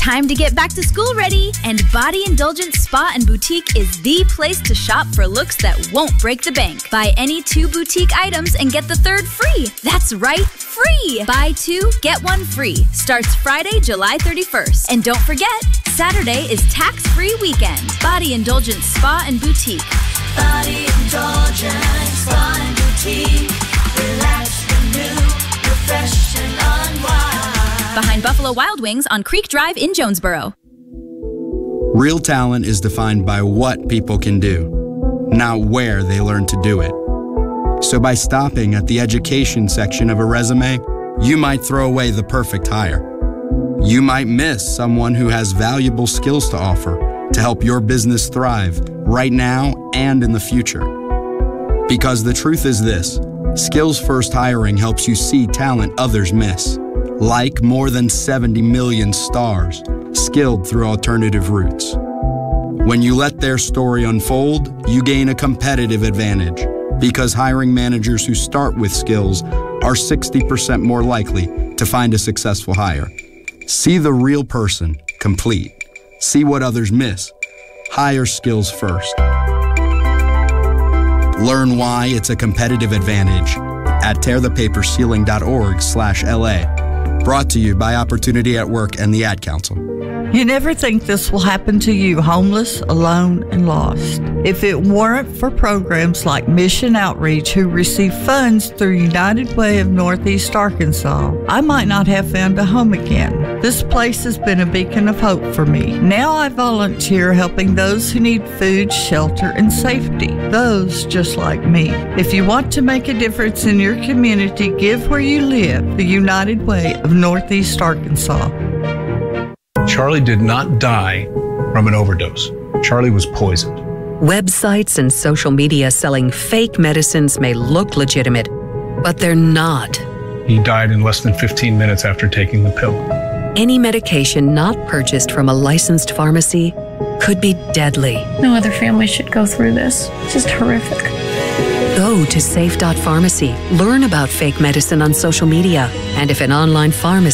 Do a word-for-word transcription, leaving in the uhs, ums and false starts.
time to get back to school ready, and Body Indulgence Spa and Boutique is the place to shop for looks that won't break the bank. Buy any two boutique items and get the third free. That's right, free! Buy two, get one free. Starts Friday, July thirty-first. And don't forget, Saturday is tax-free weekend. Body Indulgence Spa and Boutique. Body Indulgence Spa and Boutique. Relax, renew, refresh, and unwind. Behind Buffalo Wild Wings on Creek Drive in Jonesboro. Real talent is defined by what people can do, not where they learn to do it. So by stopping at the education section of a resume, you might throw away the perfect hire. You might miss someone who has valuable skills to offer to help your business thrive right now and in the future. Because the truth is this, Skills First Hiring helps you see talent others miss, like more than seventy million stars skilled through alternative routes. When you let their story unfold, you gain a competitive advantage because hiring managers who start with skills are sixty percent more likely to find a successful hire. See the real person, complete. See what others miss. Hire skills first. Learn why it's a competitive advantage at tear the paper ceiling dot org slash L A. Brought to you by Opportunity at Work and the Ad Council. You never think this will happen to you, homeless, alone, and lost. If it weren't for programs like Mission Outreach, who receive funds through United Way of Northeast Arkansas, I might not have found a home again. This place has been a beacon of hope for me. Now I volunteer helping those who need food, shelter, and safety. Those just like me. If you want to make a difference in your community, give where you live. The United Way of Northeast Arkansas. Charlie did not die from an overdose. Charlie was poisoned. Websites and social media selling fake medicines may look legitimate, but they're not. He died in less than fifteen minutes after taking the pill. Any medication not purchased from a licensed pharmacy could be deadly. No other family should go through this. It's just horrific. Go to safe dot pharmacy. Learn about fake medicine on social media. And if an online pharmacy